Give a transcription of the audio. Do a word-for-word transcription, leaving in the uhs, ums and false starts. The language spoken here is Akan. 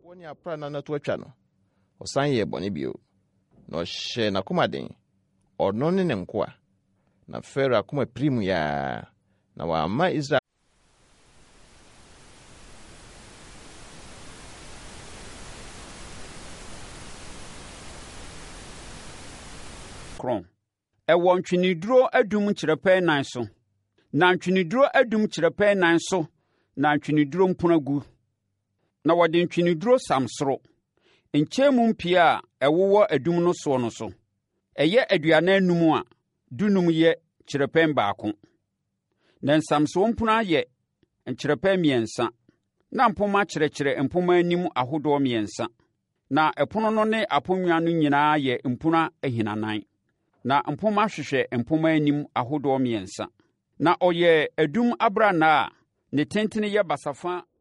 Woni apra na to atwa no. Osan ye boni bio. No hye na komaden. Ono ne ne nko a. Na Pharaoh akoma primu ya. Na wa ama Israel kron. Ewo ntweniduro adum kyerepɛ nan so. Na ntweniduro adum kyerepɛ nan so. Na ntweniduro mpuna gu. Na wode ntweniduro samsoro. Nkyemu mpie a ɛwowɔ adum no so no so. Ɛyɛ aduana anum a dunum yɛ kyerepɛ baako. Na nsamso mpuna yɛ nkyerepɛ mmiɛnsa. Na mpoma kyerɛkyerɛ mpoma anim ahodoɔ mmiɛnsa. Na ɛpono no ne aponnwa no nyinaa yɛ mpuna ahinanan. Na mpoma hwehwɛ mpoma anim ahodoɔ mmiɛnsa. Na ɔyɛ adum abrana a ne tentene yɛ basafa